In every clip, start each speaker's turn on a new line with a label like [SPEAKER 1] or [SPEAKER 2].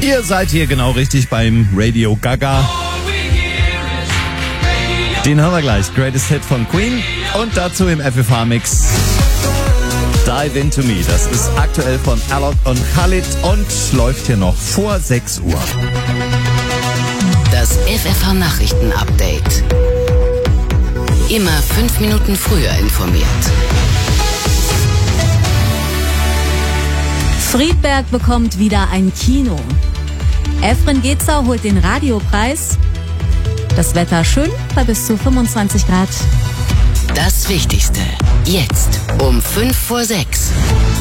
[SPEAKER 1] Ihr seid hier genau richtig beim Radio Gaga. Den hören wir gleich. Greatest Hit von Queen und dazu im FFH-Mix Dive Into Me. Das ist aktuell von Alok und Khalid und läuft hier noch vor 6 Uhr.
[SPEAKER 2] Das FFH-Nachrichten-Update. Immer 5 Minuten früher informiert.
[SPEAKER 3] Friedberg bekommt wieder ein Kino. Evren Gezau holt den Radiopreis. Das Wetter schön bei bis zu 25 Grad.
[SPEAKER 2] Das Wichtigste. Jetzt um 5 vor 6.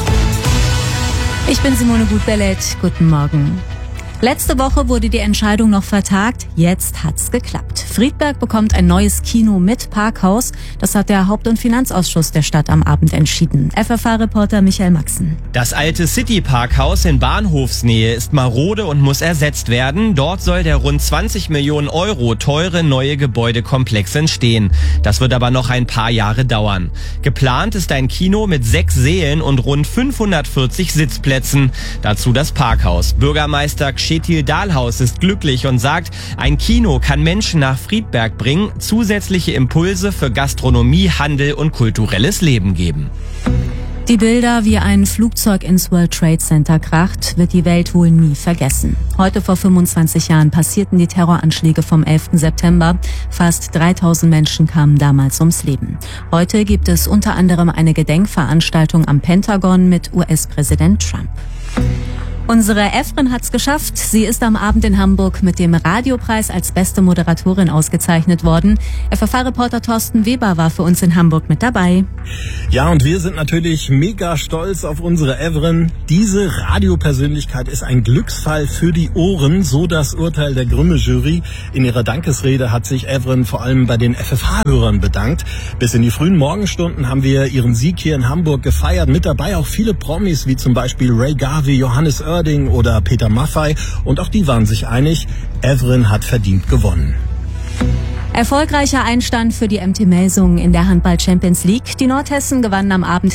[SPEAKER 3] Ich bin Simone Gut-Bellet. Guten Morgen. Letzte Woche wurde die Entscheidung noch vertagt. Jetzt hat's geklappt. Friedberg bekommt ein neues Kino mit Parkhaus. Das hat der Haupt- und Finanzausschuss der Stadt am Abend entschieden. FFH-Reporter Michael Maxen.
[SPEAKER 4] Das alte City-Parkhaus in Bahnhofsnähe ist marode und muss ersetzt werden. Dort soll der rund 20 Millionen Euro teure neue Gebäudekomplex entstehen. Das wird aber noch ein paar Jahre dauern. Geplant ist ein Kino mit 6 Sälen und rund 540 Sitzplätzen. Dazu das Parkhaus. Bürgermeister Kjetil Dahlhaus ist glücklich und sagt, ein Kino kann Menschen nach Friedberg bringen, zusätzliche Impulse für Gastronomie, Handel und kulturelles Leben geben.
[SPEAKER 3] Die Bilder, wie ein Flugzeug ins World Trade Center kracht, wird die Welt wohl nie vergessen. Heute vor 25 Jahren passierten die Terroranschläge vom 11. September. Fast 3000 Menschen kamen damals ums Leben. Heute gibt es unter anderem eine Gedenkveranstaltung am Pentagon mit US-Präsident Trump. Unsere Evren hat's geschafft. Sie ist am Abend in Hamburg mit dem Radiopreis als beste Moderatorin ausgezeichnet worden. FFH-Reporter Thorsten Weber war für uns in Hamburg mit dabei.
[SPEAKER 5] Ja, und wir sind natürlich mega stolz auf unsere Evren. Diese Radiopersönlichkeit ist ein Glücksfall für die Ohren, so das Urteil der Grimme-Jury. In ihrer Dankesrede hat sich Evren vor allem bei den FFH-Hörern bedankt. Bis in die frühen Morgenstunden haben wir ihren Sieg hier in Hamburg gefeiert. Mit dabei auch viele Promis, wie zum Beispiel Ray Garvey, Johannes Oerding oder Peter Maffay. Und auch die waren sich einig, Evren hat verdient gewonnen.
[SPEAKER 3] Erfolgreicher Einstand für die MT Melsungen in der Handball-Champions League. Die Nordhessen gewannen am Abend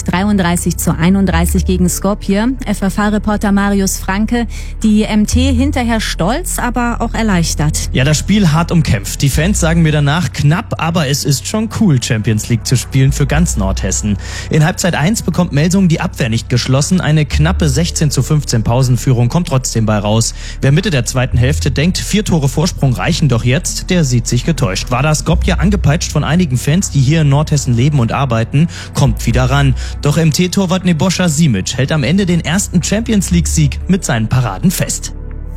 [SPEAKER 3] 33:31 gegen Skopje. FFH-Reporter Marius Franke. Die MT hinterher stolz, aber auch erleichtert.
[SPEAKER 6] Ja, das Spiel hart umkämpft. Die Fans sagen mir danach knapp, aber es ist schon cool, Champions League zu spielen für ganz Nordhessen. In Halbzeit 1 bekommt Melsungen die Abwehr nicht geschlossen. Eine knappe 16:15 Pausenführung kommt trotzdem bei raus. Wer Mitte der zweiten Hälfte denkt, 4 Tore Vorsprung reichen doch jetzt, der sieht sich getäuscht. War das Skopje angepeitscht von einigen Fans, die hier in Nordhessen leben und arbeiten, kommt wieder ran. Doch MT-Torwart Nebojša Simic hält am Ende den ersten Champions-League-Sieg mit seinen Paraden fest.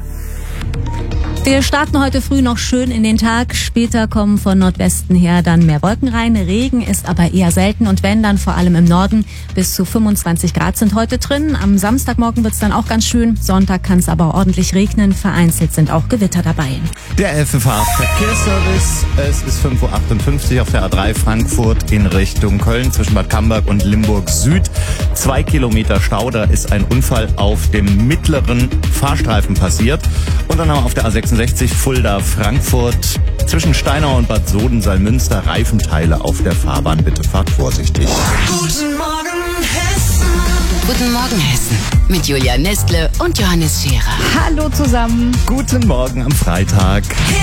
[SPEAKER 3] Wir starten heute früh noch schön in den Tag. Später kommen von Nordwesten her dann mehr Wolken rein. Regen ist aber eher selten und wenn, dann vor allem im Norden. Bis zu 25 Grad sind heute drin. Am Samstagmorgen wird's dann auch ganz schön. Sonntag kann es aber ordentlich regnen. Vereinzelt sind auch Gewitter dabei.
[SPEAKER 1] Der FFH-Verkehrsservice. Es ist 5:58 Uhr auf der A3 Frankfurt in Richtung Köln zwischen Bad Camberg und Limburg Süd. 2 Kilometer Stau, da ist ein Unfall auf dem mittleren Fahrstreifen passiert. Und dann haben wir auf der A66 Fulda-Frankfurt zwischen Steinau und Bad Soden-Salmünster Reifenteile auf der Fahrbahn. Bitte fahrt vorsichtig.
[SPEAKER 2] Guten Morgen, Hessen. Guten Morgen, Hessen. Mit Julia Nestle und Johannes Scherer.
[SPEAKER 3] Hallo zusammen.
[SPEAKER 1] Guten Morgen am Freitag.